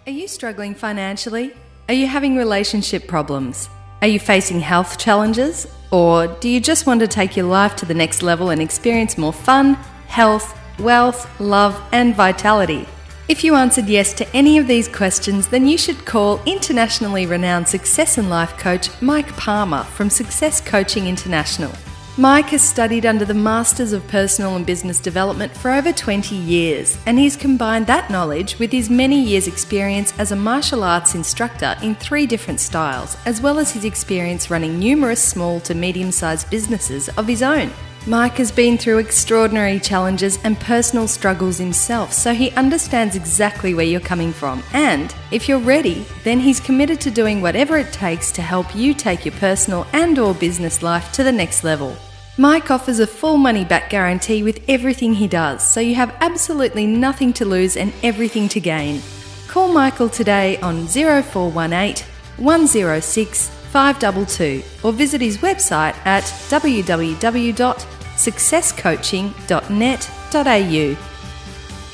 Are you struggling financially? Are you having relationship problems? Are you facing health challenges? Or do you just want to take your life to the next level and experience more fun, health, wealth, love, and vitality? If you answered yes to any of these questions, then you should call internationally renowned success and life coach Mike Palmer from Success Coaching International. Mike has studied under the Masters of Personal and Business Development for over 20 years, and he's combined that knowledge with his many years' experience as a martial arts instructor in 3 different styles, as well as his experience running numerous small to medium-sized businesses of his own. Mike has been through extraordinary challenges and personal struggles himself, so he understands exactly where you're coming from. And if you're ready, then he's committed to doing whatever it takes to help you take your personal and/or business life to the next level. Mike offers a full money-back guarantee with everything he does, so you have absolutely nothing to lose and everything to gain. Call Michael today on 0418 106 522 or visit his website at www.successcoaching.net.au.